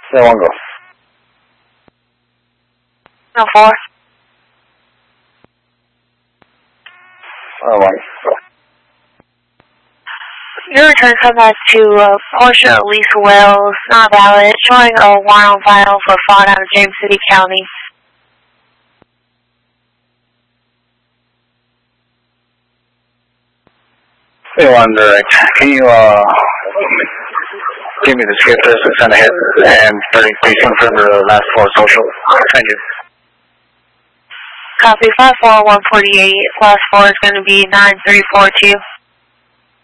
Yeah, one go. No, 4. One go. Your return come back to Portia Elise Wells, not valid, showing a warrant on file for fraud out of James City County. Hey, one direct. Can you give me the skip list and send ahead and please confirm the last 4 social? Thank you. Copy 54148, last 4 is going to be 9342.